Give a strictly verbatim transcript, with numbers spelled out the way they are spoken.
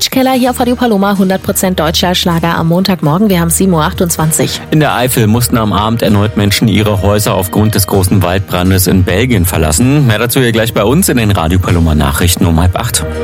Rich Keller hier auf Radio Paloma, hundert Prozent deutscher Schlager am Montagmorgen. Wir haben sieben Uhr achtundzwanzig. In der Eifel mussten am Abend erneut Menschen ihre Häuser aufgrund des großen Waldbrandes in Belgien verlassen. Mehr dazu hier gleich bei uns in den Radio Paloma Nachrichten um halb acht.